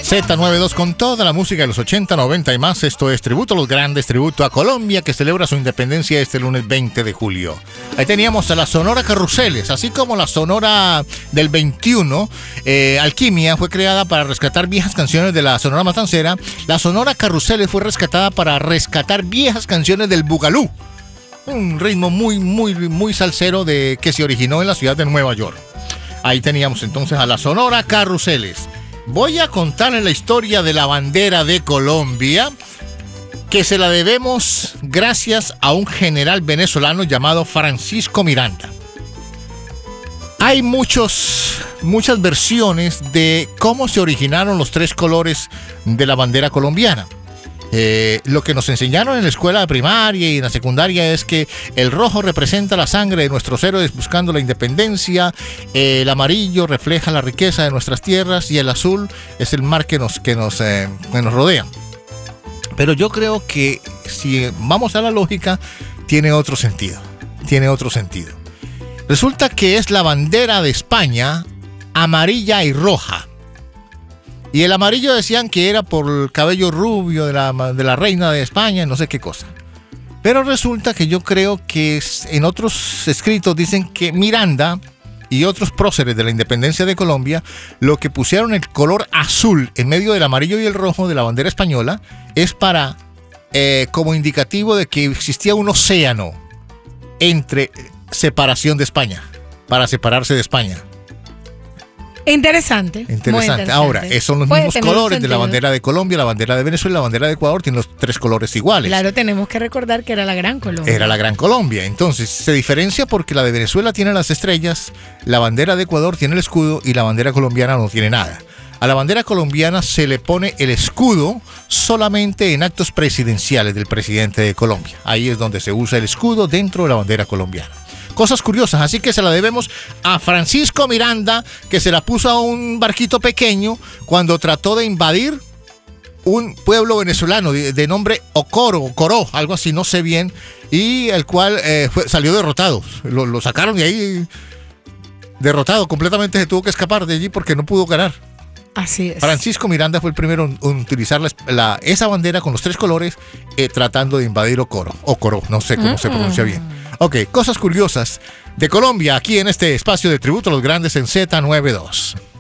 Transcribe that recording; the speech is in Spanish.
Z92 con toda la música de los 80, 90 y más. Esto es Tributo a los Grandes, tributo a Colombia, que celebra su independencia este lunes 20 de julio. Ahí teníamos a la Sonora Carruseles, así como la Sonora del 21. Alquimia fue creada para rescatar viejas canciones de la Sonora Matancera. La Sonora Carruseles fue rescatada para rescatar viejas canciones del Bugalú, un ritmo muy salsero que se originó en la ciudad de Nueva York. Ahí teníamos entonces a la Sonora Carruseles. Voy a contarles la historia de la bandera de Colombia, que se la debemos gracias a un general venezolano llamado Francisco Miranda. Hay muchas versiones de cómo se originaron los tres colores de la bandera colombiana. Lo que nos enseñaron en la escuela primaria y en la secundaria es que el rojo representa la sangre de nuestros héroes buscando la independencia, el amarillo refleja la riqueza de nuestras tierras y el azul es el mar que nos rodea. Pero yo creo que si vamos a la lógica, tiene otro sentido. Resulta que es la bandera de España amarilla y roja. Y el amarillo decían que era por el cabello rubio de la reina de España, no sé qué cosa. Pero resulta que yo creo que en otros escritos dicen que Miranda y otros próceres de la independencia de Colombia, lo que pusieron el color azul en medio del amarillo y el rojo de la bandera española es para como indicativo de que existía un océano entre separación de España, para separarse de España. Interesante. Ahora, son los mismos colores de la bandera de Colombia, la bandera de Venezuela y la bandera de Ecuador, tienen los tres colores iguales. Claro, tenemos que recordar que era la Gran Colombia. Era la Gran Colombia. Entonces, se diferencia porque la de Venezuela tiene las estrellas, la bandera de Ecuador tiene el escudo y la bandera colombiana no tiene nada. A la bandera colombiana se le pone el escudo solamente en actos presidenciales del presidente de Colombia. Ahí es donde se usa el escudo dentro de la bandera colombiana. Cosas curiosas, así que se la debemos a Francisco Miranda, que se la puso a un barquito pequeño cuando trató de invadir un pueblo venezolano de nombre Coró, algo así, no sé bien, y el cual salió derrotado. Lo sacaron de ahí derrotado, completamente se tuvo que escapar de allí porque no pudo ganar. Así es. Francisco Miranda fue el primero en utilizar esa bandera con los tres colores tratando de invadir Coró, no sé cómo se pronuncia bien. Ok, cosas curiosas de Colombia aquí en este espacio de Tributo a los Grandes en Z92.